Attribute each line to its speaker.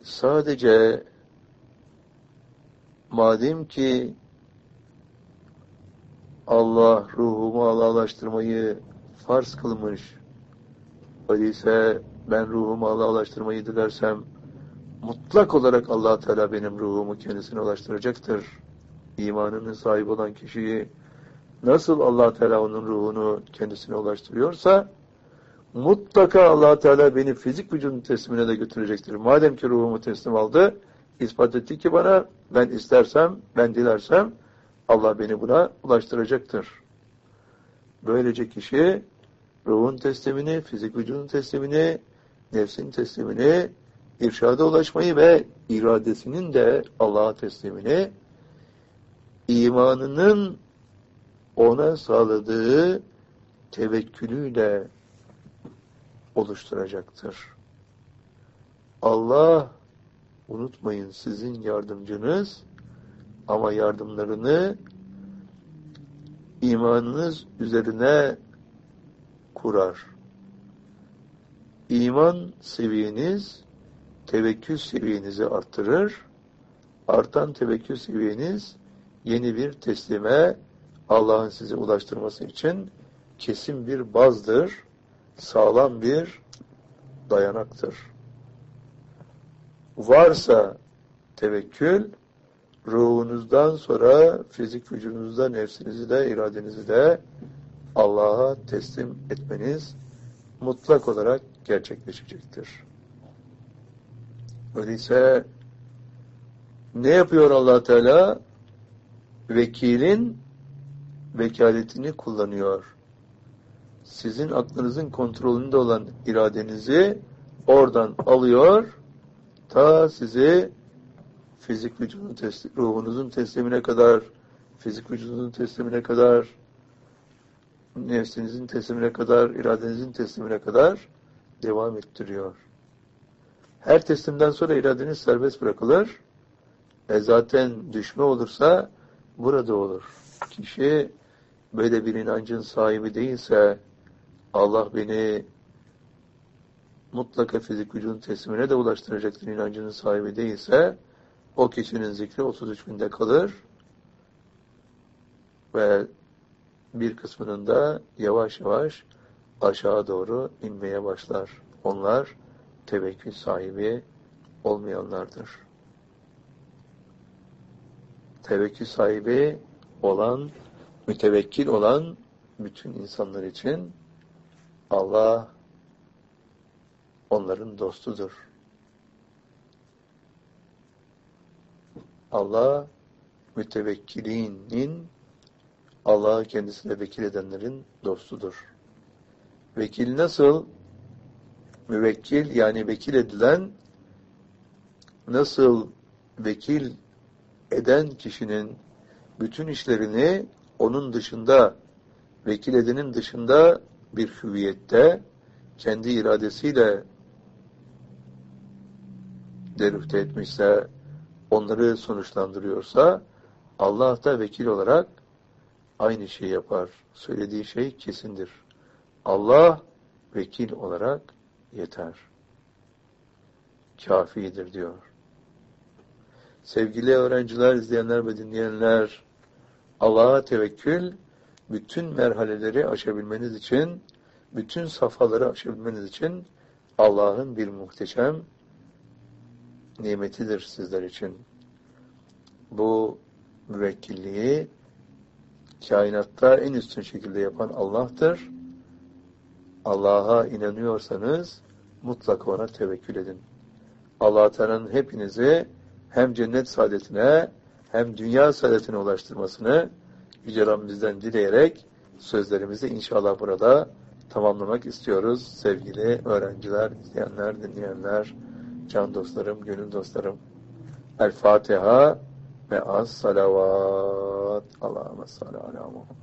Speaker 1: Sadece madem ki Allah ruhumu Allah'laştırmayı farz kılmış, öyleyse ben ruhumu Allah'laştırmayı dilersem mutlak olarak Allah Teala benim ruhumu kendisine ulaştıracaktır. İmanının sahibi olan kişiyi nasıl Allah Teala onun ruhunu kendisine ulaştırıyorsa, mutlaka Allah Teala beni fizik vücudun teslimine de götürecektir. Madem ki ruhumu teslim aldı, ispat etti ki bana, ben istersem, ben dilersem Allah beni buna ulaştıracaktır. Böylece kişi ruhun teslimini, fizik vücudun teslimini, nefsin teslimini, irşada ulaşmayı ve iradesinin de Allah'a teslimini, imanının ona sağladığı tevekkülüyle oluşturacaktır. Allah, unutmayın, sizin yardımcınız, ama yardımlarını imanınız üzerine kurar. İman seviyeniz tevekkül seviyenizi arttırır. Artan tevekkül seviyeniz yeni bir teslime, Allah'ın sizi ulaştırması için kesin bir bazdır, sağlam bir dayanaktır. Varsa tevekkül, ruhunuzdan sonra fizik vücudunuzda nefsinizi de, iradenizi de Allah'a teslim etmeniz mutlak olarak gerçekleşecektir. Öyleyse ne yapıyor Allah Teala? Vekilin vekaletini kullanıyor. Sizin aklınızın kontrolünde olan iradenizi oradan alıyor, ta sizi fizik vücudun ruhunuzun teslimine kadar, fizik vücudunuzun teslimine kadar, nefsinizin teslimine kadar, iradenizin teslimine kadar devam ettiriyor. Her teslimden sonra iradeniz serbest bırakılır. Zaten düşme olursa burada olur. Kişi böyle bir inancın sahibi değilse, Allah beni mutlaka fizik vücudun teslimine de ulaştıracaktır inancının sahibi değilse, o kişinin zikri 33 binde kalır ve bir kısmının da yavaş yavaş aşağı doğru inmeye başlar. Onlar tevekkül sahibi olmayanlardır. Tevekkül sahibi olan, mütevekkil olan bütün insanlar için Allah onların dostudur. Allah mütevekkilinin, Allah'ı kendisine vekil edenlerin dostudur. Vekil nasıl? Müvekkil, yani vekil edilen, nasıl vekil eden kişinin bütün işlerini onun dışında, vekil edenin dışında bir hüviyette kendi iradesiyle derüfte etmişse, onları sonuçlandırıyorsa, Allah da vekil olarak aynı şeyi yapar. Söylediği şey kesindir. Allah vekil olarak yeter. Kafidir diyor. Sevgili öğrenciler, izleyenler ve dinleyenler, Allah'a tevekkül, bütün merhaleleri aşabilmeniz için, bütün safhaları aşabilmeniz için Allah'ın bir muhteşem nimetidir sizler için. Bu müvekkilliği kainatta en üstün şekilde yapan Allah'tır. Allah'a inanıyorsanız mutlaka ona tevekkül edin. Allah Teala'nın hepinizi hem cennet saadetine hem dünya saadetine ulaştırmasını Yüce Rabbimizden dileyerek sözlerimizi inşallah burada tamamlamak istiyoruz. Sevgili öğrenciler, izleyenler, dinleyenler, can dostlarım, gönül dostlarım. El Fatiha ve az salavat. Allahümme salli ala Muhammed.